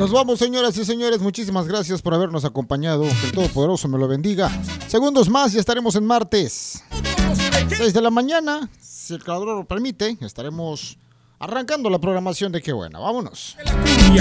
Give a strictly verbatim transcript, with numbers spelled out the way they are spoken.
Nos vamos, señoras y señores. Muchísimas gracias por habernos acompañado. Que el Todopoderoso me lo bendiga. Segundos más y estaremos en martes. seis de la mañana. Si el calor lo permite, estaremos arrancando la programación de Qué Buena. Vámonos.